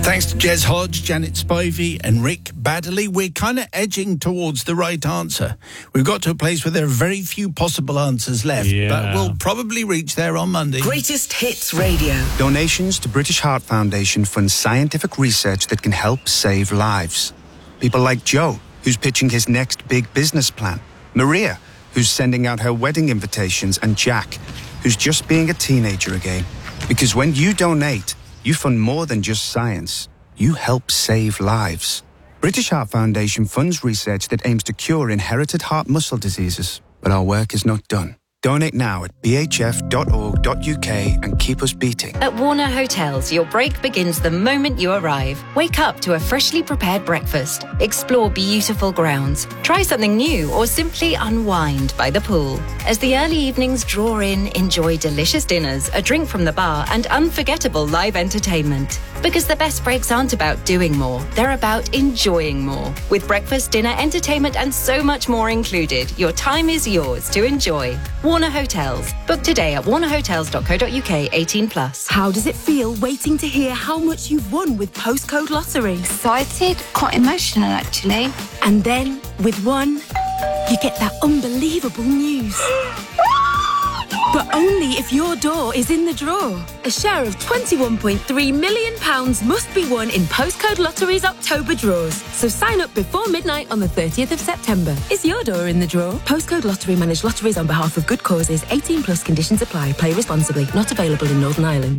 Thanks to Jez Hodge, Janet Spivey and Rick Baddeley, we're kind of edging towards the right answer. We've got to a place where there are very few possible answers left, but we'll probably reach there on Monday. Greatest Hits Radio. Donations to British Heart Foundation fund scientific research that can help save lives. People like Joe, who's pitching his next big business plan. Maria, who's sending out her wedding invitations. And Jack, who's just being a teenager again. Because when you donate, you fund more than just science. You help save lives. British Heart Foundation funds research that aims to cure inherited heart muscle diseases. But our work is not done. Donate now at bhf.org.uk and keep us beating. At Warner Hotels, your break begins the moment you arrive. Wake up to a freshly prepared breakfast. Explore beautiful grounds. Try something new or simply unwind by the pool. As the early evenings draw in, enjoy delicious dinners, a drink from the bar and unforgettable live entertainment. Because the best breaks aren't about doing more, they're about enjoying more. With breakfast, dinner, entertainment and so much more included, your time is yours to enjoy. Warner Hotels. Book today at warnerhotels.co.uk 18+. How does it feel waiting to hear how much you've won with Postcode Lottery? Excited, quite emotional actually. And then, with one, you get that unbelievable news. But only if your door is in the draw. A share of £21.3 million must be won in Postcode Lottery's October draws. So sign up before midnight on the 30th of September. Is your door in the draw? Postcode Lottery manage lotteries on behalf of good causes. 18+ conditions apply. Play responsibly. Not available in Northern Ireland.